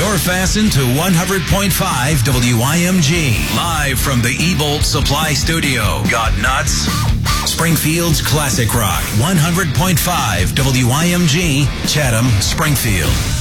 You're fastened to 100.5 WIMG. Live from the Ebolt Supply Studio. Got nuts? Springfield's Classic Rock. 100.5 WIMG, Chatham, Springfield.